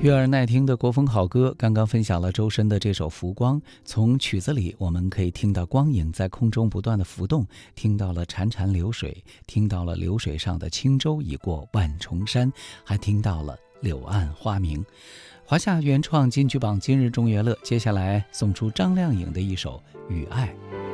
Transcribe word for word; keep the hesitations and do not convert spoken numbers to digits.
悦耳耐听的国风好歌，刚刚分享了周深的这首《浮光》。从曲子里我们可以听到光影在空中不断的浮动，听到了潺潺流水，听到了流水上的轻舟已过万重山，还听到了柳暗花明。华夏原创金曲榜今日中原乐，接下来送出张靓颖的一首《雨爱》。